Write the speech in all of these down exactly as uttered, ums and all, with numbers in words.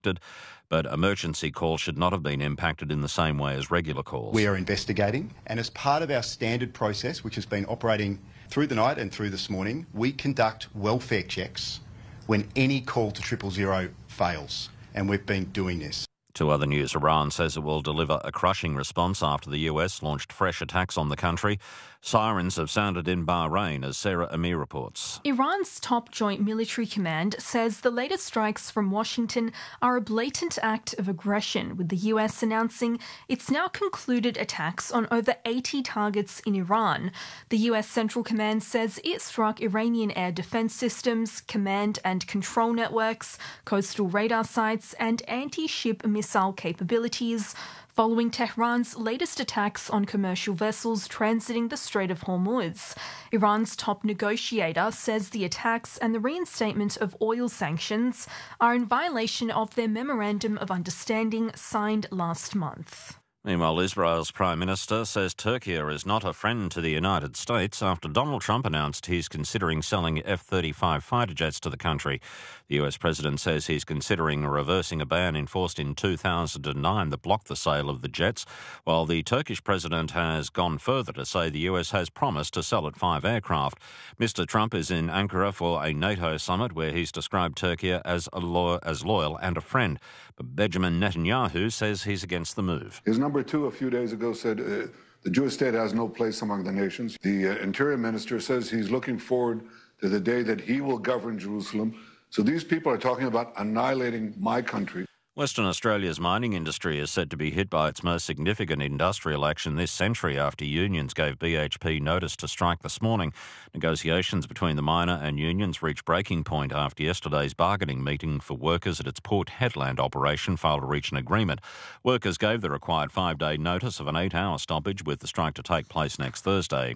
impacted, but emergency calls should not have been impacted in the same way as regular calls. We are investigating, and as part of our standard process, which has been operating through the night and through this morning, we conduct welfare checks when any call to triple zero fails, and we've been doing this. To other news, Iran says it will deliver a crushing response after the U S launched fresh attacks on the country. Sirens have sounded in Bahrain, as Sarah Amir reports. Iran's top joint military command says the latest strikes from Washington are a blatant act of aggression, with the U S announcing it's now concluded attacks on over eighty targets in Iran. The U S Central Command says it struck Iranian air defense systems, command and control networks, coastal radar sites and anti-ship missile capabilities, following Tehran's latest attacks on commercial vessels transiting the Strait of Hormuz. Iran's top negotiator says the attacks and the reinstatement of oil sanctions are in violation of their Memorandum of Understanding signed last month. Meanwhile, Israel's Prime Minister says Turkey is not a friend to the United States after Donald Trump announced he's considering selling F thirty-five fighter jets to the country. The U S President says he's considering reversing a ban enforced in two thousand nine that blocked the sale of the jets, while the Turkish President has gone further to say the U S has promised to sell it five aircraft. Mister Trump is in Ankara for a NATO summit where he's described Turkey as, a lo- as loyal and a friend. But Benjamin Netanyahu says he's against the move. His number two a few days ago said uh, the Jewish state has no place among the nations. The uh, Interior Minister says he's looking forward to the day that he will govern Jerusalem. So these people are talking about annihilating my country. Western Australia's mining industry is said to be hit by its most significant industrial action this century after unions gave B H P notice to strike this morning. Negotiations between the miner and unions reached breaking point after yesterday's bargaining meeting for workers at its Port Hedland operation failed to reach an agreement. Workers gave the required five-day notice of an eight-hour stoppage, with the strike to take place next Thursday.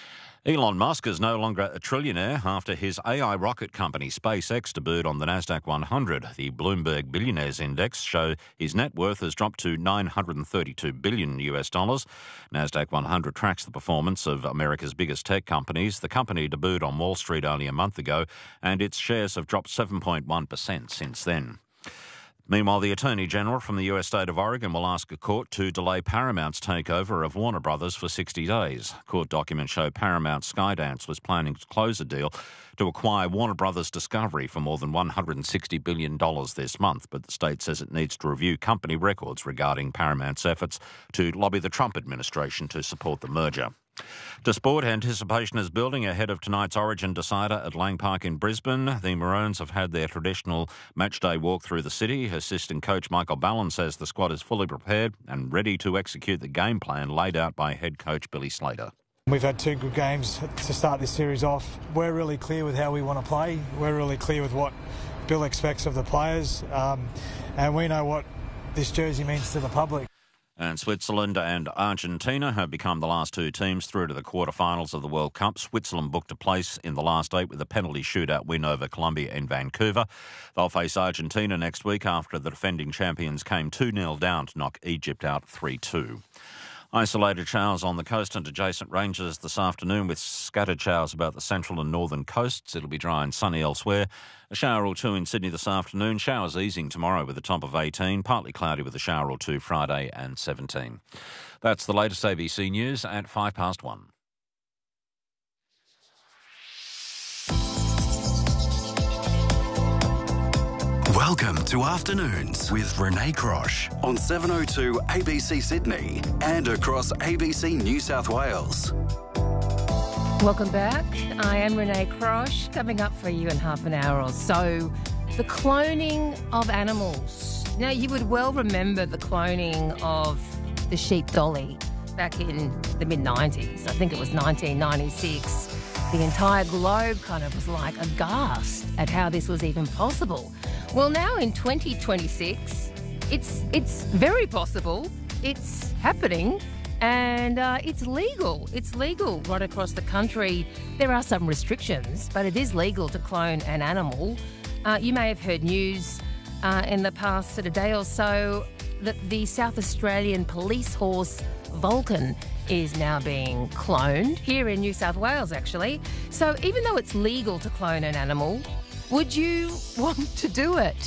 Elon Musk is no longer a trillionaire after his A I rocket company SpaceX debuted on the Nasdaq one hundred. The Bloomberg Billionaires Index show his net worth has dropped to nine hundred thirty-two billion U S dollars. Nasdaq one hundred tracks the performance of America's biggest tech companies. The company debuted on Wall Street only a month ago, and its shares have dropped seven point one percent since then. Meanwhile, the Attorney General from the U S state of Oregon will ask a court to delay Paramount's takeover of Warner Brothers for sixty days. Court documents show Paramount Skydance was planning to close a deal to acquire Warner Brothers Discovery for more than one hundred sixty billion dollars this month, but the state says it needs to review company records regarding Paramount's efforts to lobby the Trump administration to support the merger. To sport, anticipation is building ahead of tonight's Origin decider at Lang Park in Brisbane. The Maroons have had their traditional matchday walk through the city. Assistant coach Michael Ballon says the squad is fully prepared and ready to execute the game plan laid out by head coach Billy Slater. We've had two good games to start this series off. We're really clear with how we want to play. We're really clear with what Bill expects of the players, um, and we know what this jersey means to the public. And Switzerland and Argentina have become the last two teams through to the quarterfinals of the World Cup. Switzerland booked a place in the last eight with a penalty shootout win over Colombia in Vancouver. They'll face Argentina next week after the defending champions came two nil down to knock Egypt out three two. Isolated showers on the coast and adjacent ranges this afternoon, with scattered showers about the central and northern coasts. It'll be dry and sunny elsewhere. A shower or two in Sydney this afternoon. Showers easing tomorrow with a top of eighteen. Partly cloudy with a shower or two Friday and seventeen. That's the latest A B C News at five past one. Welcome to Afternoons with Renee Crosh on seven oh two A B C Sydney and across A B C New South Wales. Welcome back. I am Renee Crosh, coming up for you in half an hour or so. The cloning of animals. Now, you would well remember the cloning of the sheep Dolly back in the mid nineties. I think it was nineteen ninety-six. The entire globe kind of was like aghast at how this was even possible. Well, now in twenty twenty-six, it's it's very possible. It's happening, and uh, it's legal. It's legal right across the country. There are some restrictions, but it is legal to clone an animal. Uh, you may have heard news uh, in the past sort of day or so that the South Australian police horse Vulcan is now being cloned here in New South Wales, actually. So even though it's legal to clone an animal, would you want to do it?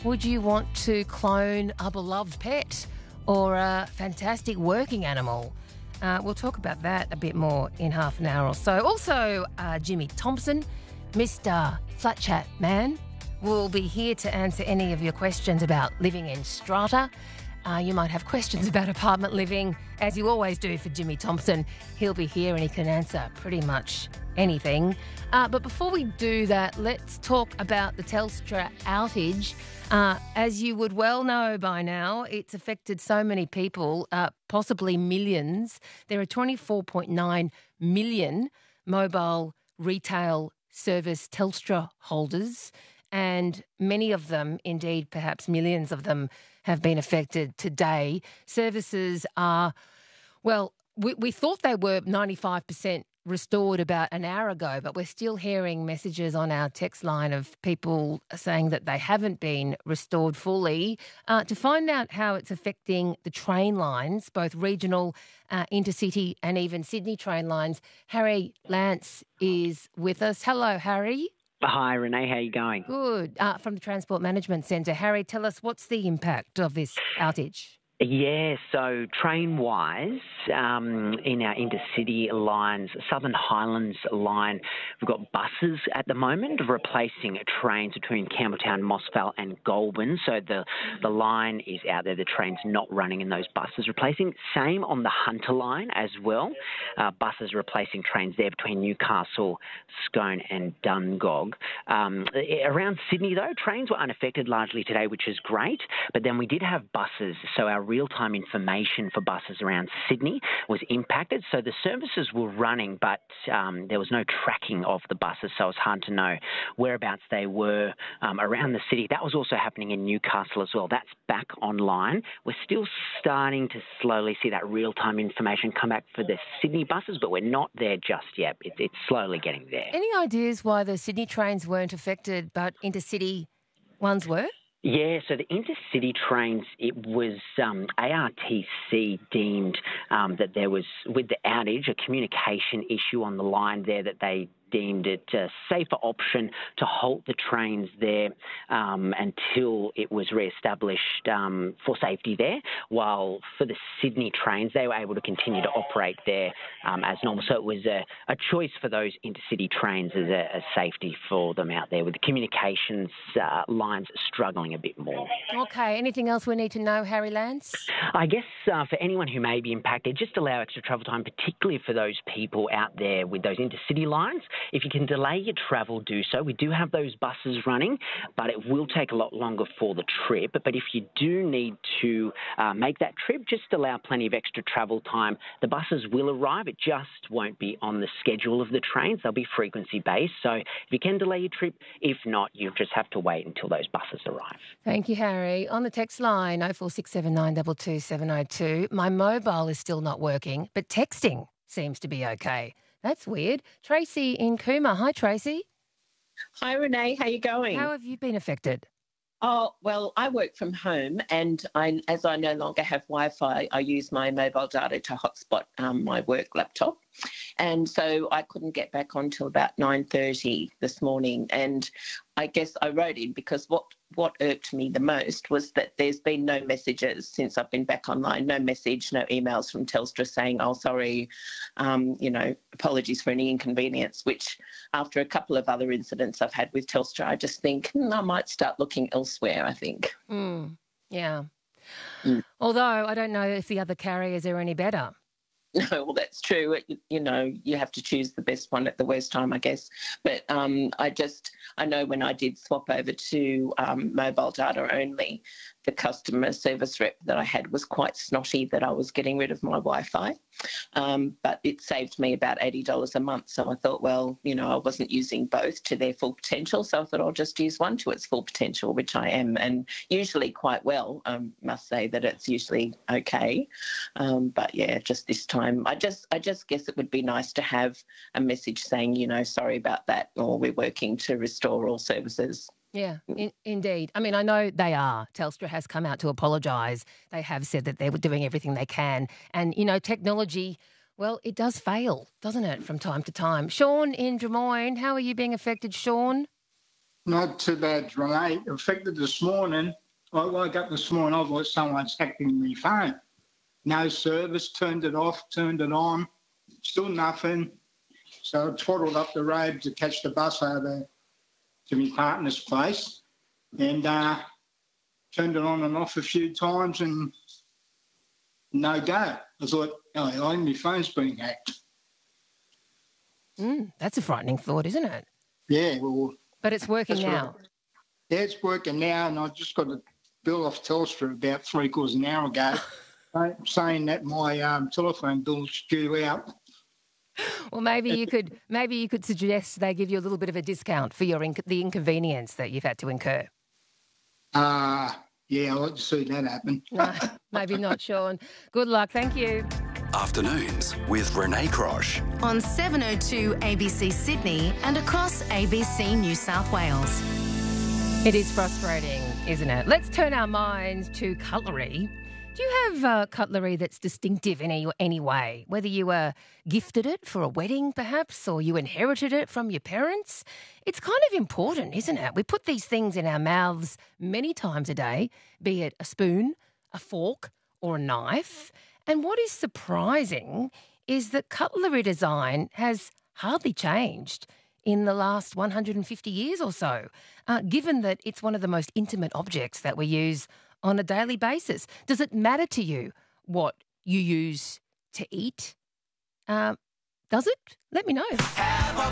Would you want to clone a beloved pet or a fantastic working animal? Uh, we'll talk about that a bit more in half an hour or so. Also, uh, Jimmy Thompson, Mister Flat Chat Man, will be here to answer any of your questions about living in strata. Uh, you might have questions about apartment living, as you always do for Jimmy Thompson. He'll be here and he can answer pretty much anything. Uh, but before we do that, let's talk about the Telstra outage. Uh, as you would well know by now, it's affected so many people, uh, possibly millions. There are twenty-four point nine million mobile retail service Telstra holders, and many of them, indeed perhaps millions of them, have been affected today. Services are, well, we, we thought they were ninety-five percent restored about an hour ago, but we're still hearing messages on our text line of people saying that they haven't been restored fully. Uh, to find out how it's affecting the train lines, both regional, uh, intercity and even Sydney train lines, Harry Lance is with us. Hello, Harry. Hi, Renee. How are you going? Good. Uh, from the Transport Management Centre. Harry, tell us, what's the impact of this outage? Yeah, so train-wise, um, in our intercity lines, Southern Highlands line, we've got buses at the moment replacing trains between Campbelltown, Mossvale and Goulburn. So the, the line is out there, the train's not running and those buses replacing. Same on the Hunter line as well, uh, buses replacing trains there between Newcastle, Scone and Dungog. Um, around Sydney, though, trains were unaffected largely today, which is great, but then we did have buses, so our real-time information for buses around Sydney was impacted. So the services were running, but um, there was no tracking of the buses, so it was hard to know whereabouts they were um, around the city. That was also happening in Newcastle as well. That's back online. We're still starting to slowly see that real-time information come back for the Sydney buses, but we're not there just yet. It, it's slowly getting there. Any ideas why the Sydney trains weren't affected, but intercity ones were? Yeah, so the intercity trains, it was um, A R T C deemed um, that there was, with the outage, a communication issue on the line there that they deemed it a safer option to halt the trains there um, until it was re-established um, for safety there, while for the Sydney trains, they were able to continue to operate there um, as normal. So it was a, a choice for those intercity trains as a, a safety for them out there, with the communications uh, lines struggling a bit more. Okay, anything else we need to know, Harry Lance? I guess uh, for anyone who may be impacted, just allow extra travel time, particularly for those people out there with those intercity lines. If you can delay your travel, do so. We do have those buses running, but it will take a lot longer for the trip. But if you do need to uh, make that trip, just allow plenty of extra travel time. The buses will arrive. It just won't be on the schedule of the trains. They'll be frequency-based. So if you can delay your trip, if not, you just have to wait until those buses arrive. Thank you, Harry. On the text line, oh four six seven nine two two seven oh two, my mobile is still not working, but texting seems to be okay. That's weird. Tracy in Cooma. Hi, Tracy. Hi, Renee. How are you going? How have you been affected? Oh, well, I work from home and I, as I no longer have Wi-Fi, I use my mobile data to hotspot um, my work laptop. And so I couldn't get back on till about nine thirty this morning. And I guess I wrote in because what, what irked me the most was that there's been no messages since I've been back online, no message, no emails from Telstra saying, oh, sorry, um, you know, apologies for any inconvenience, which after a couple of other incidents I've had with Telstra, I just think hmm, I might start looking elsewhere, I think. Mm, yeah. Mm. Although I don't know if the other carriers are any better. No, well, that's true. It, you know, you have to choose the best one at the worst time, I guess. But um, I just, I know when I did swap over to um, mobile data only, the customer service rep that I had was quite snotty that I was getting rid of my Wi-Fi. Um, but it saved me about eighty dollars a month. So I thought, well, you know, I wasn't using both to their full potential. So I thought I'll just use one to its full potential, which I am, and usually quite well. I um, must say that it's usually okay. Um, but yeah, just this time, I just, I just guess it would be nice to have a message saying, you know, sorry about that, or we're working to restore all services. Yeah, in, indeed. I mean, I know they are. Telstra has come out to apologise. They have said that they were doing everything they can. And, you know, technology, well, it does fail, doesn't it, from time to time. Sean in Des Moines, how are you being affected, Sean? Not too bad, Renee. In fact, this morning, I woke up this morning, I thought someone's hacking my phone. No service, turned it off, turned it on, still nothing. So I twaddled up the road to catch the bus over to my partner's place and uh, turned it on and off a few times and no go. I thought, oh, I think my phone's been hacked. Mm, that's a frightening thought, isn't it? Yeah, well... But it's working now. I, yeah, it's working now, and I just got a bill off Telstra about three quarters of an hour ago saying that my um, telephone bill's due out. Well, maybe you could maybe you could suggest they give you a little bit of a discount for your inc- the inconvenience that you've had to incur. Uh, yeah, I'd like to see that happen. No, maybe not, Sean. Good luck. Thank you. Afternoons with Renee Crosh. On seven oh two A B C Sydney and across A B C New South Wales. It is frustrating, isn't it? Let's turn our minds to cutlery. Do you have uh, cutlery that's distinctive in any, any way? Whether you were gifted it for a wedding, perhaps, or you inherited it from your parents? It's kind of important, isn't it? We put these things in our mouths many times a day, be it a spoon, a fork, or a knife. And what is surprising is that cutlery design has hardly changed in the last one hundred fifty years or so, uh, given that it's one of the most intimate objects that we use on a daily basis. Does it matter to you what you use to eat? Uh, does it? Let me know. Have a